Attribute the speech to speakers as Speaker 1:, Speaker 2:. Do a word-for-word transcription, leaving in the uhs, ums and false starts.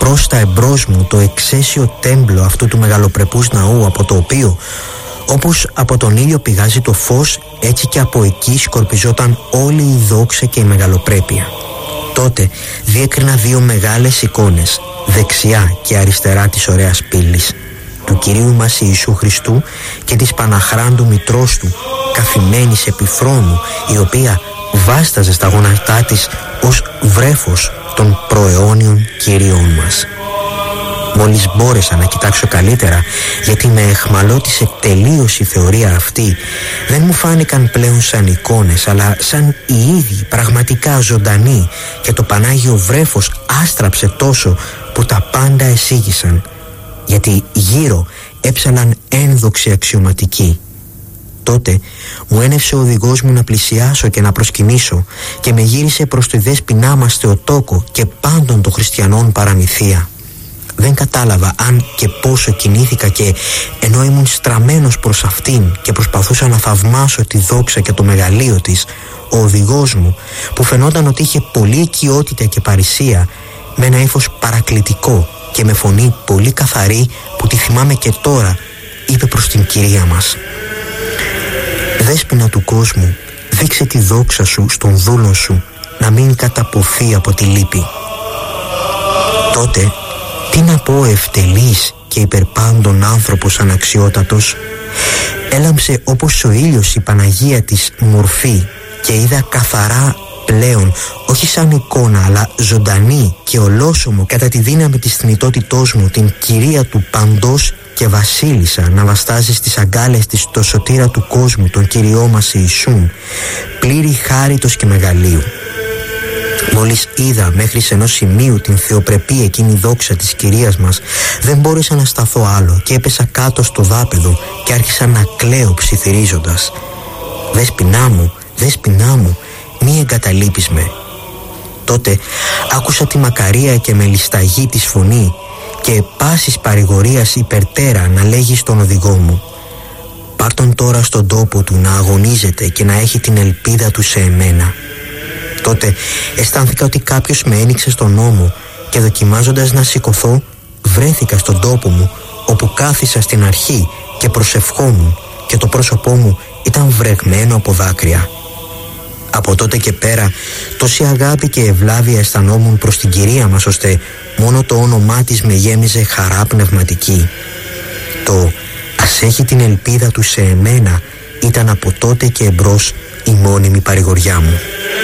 Speaker 1: πρόστα εμπρός μου το εξαίσιο τέμπλο αυτού του μεγαλοπρεπούς ναού, από το οποίο, όπως από τον ήλιο πηγάζει το φως, έτσι και από εκεί σκορπιζόταν όλη η δόξα και η μεγαλοπρέπεια. Τότε διέκρινα δύο μεγάλες εικόνες, δεξιά και αριστερά της ωραίας πύλης, του Κυρίου μας Ιησού Χριστού και της Παναχράντου μητρός του, καθημένης επί θρόνου, η οποία βάσταζε στα γόνατά της ως βρέφος των προαιώνιων Κυρίων μας. Μόλις μπόρεσα να κοιτάξω καλύτερα, γιατί με εχμαλώτισε τελείως η θεωρία αυτή, δεν μου φάνηκαν πλέον σαν εικόνες, αλλά σαν οι ίδιοι πραγματικά ζωντανοί, και το Πανάγιο βρέφος άστραψε τόσο που τα πάντα εσίγησαν, γιατί γύρω έψαλαν ένδοξοι αξιωματικοί. Τότε μου ένευσε ο οδηγός μου να πλησιάσω και να προσκυνήσω, και με γύρισε προς τη δέσποινά μας Θεοτόκο και πάντων των χριστιανών παραμυθία. Δεν κατάλαβα αν και πόσο κινήθηκα, και ενώ ήμουν στραμμένος προς αυτήν και προσπαθούσα να θαυμάσω τη δόξα και το μεγαλείο της, ο οδηγός μου, που φαινόταν ότι είχε πολλή οικειότητα και παρησία, με ένα ύφος παρακλητικό και με φωνή πολύ καθαρή που τη θυμάμαι και τώρα, είπε προς την Κυρία μας: «Δέσποινα του κόσμου, δείξε τη δόξα σου στον δούλο σου, να μην καταποθεί από τη λύπη». Τότε τι να πω, ευτελής και υπερπάντων άνθρωπος αναξιότατος, έλαμψε όπως ο ήλιος η Παναγία της μορφή, και είδα καθαρά πλέον, όχι σαν εικόνα αλλά ζωντανή και ολόσωμο κατά τη δύναμη της θνητότητός μου, την Κυρία του παντός και Βασίλισσα να βαστάζει στις αγκάλες της το σωτήρα του κόσμου, τον Κυριό μας Ιησούν, πλήρη χάριτος και μεγαλείου. Μόλις είδα μέχρι σε ενός σημείου την θεοπρεπή εκείνη δόξα της Κυρίας μας, δεν μπόρεσα να σταθώ άλλο και έπεσα κάτω στο δάπεδο και άρχισα να κλαίω ψιθυρίζοντας: «Δέσποινά μου, δέσποινά μου, μη εγκαταλείπεις με». Τότε άκουσα τη μακαρία και μελισταγή της φωνή και πάσης παρηγορίας υπερτέρα να λέγει στον οδηγό μου: «Πάρ' τον τώρα στον τόπο του να αγωνίζεται και να έχει την ελπίδα του σε εμένα». Τότε αισθάνθηκα ότι κάποιος με ένοιξε στον ώμο, και δοκιμάζοντας να σηκωθώ, βρέθηκα στον τόπο μου, όπου κάθισα στην αρχή και προσευχόμουν, και το πρόσωπό μου ήταν βρεγμένο από δάκρυα. Από τότε και πέρα τόση αγάπη και ευλάβεια αισθανόμουν προς την Κυρία μας, ώστε μόνο το όνομά της με γέμιζε χαρά πνευματική. Το «ας έχει την ελπίδα του σε εμένα» ήταν από τότε και εμπρός η μόνιμη παρηγοριά μου.